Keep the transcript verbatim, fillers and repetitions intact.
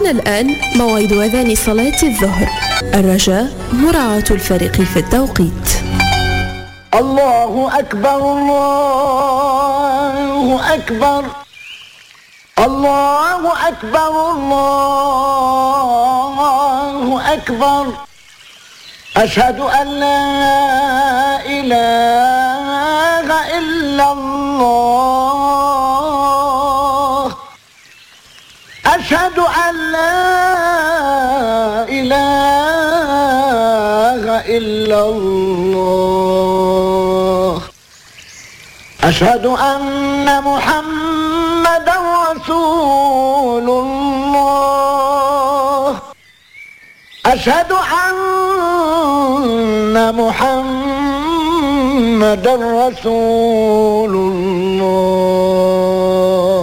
حان الآن موعد أذان صلاة الظهر. الرجاء مراعاة الفريق في التوقيت. الله أكبر الله أكبر الله أكبر الله أكبر أشهد أن لا إله إلا الله أشهد أن لا إله إلا الله أشهد أن محمدا رسول الله أشهد أن محمدا رسول الله